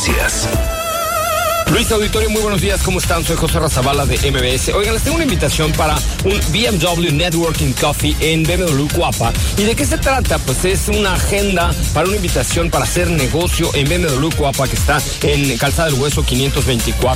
Noticias. Luis Auditorio, muy buenos días, ¿cómo están? Soy José Razabala de MBS. Oigan, les tengo una invitación para un BMW Networking Coffee en BMW Cuapa. ¿Y de qué se trata? Pues es una agenda para una invitación para hacer negocio en BMW Cuapa, que está en Calzada del Hueso 524.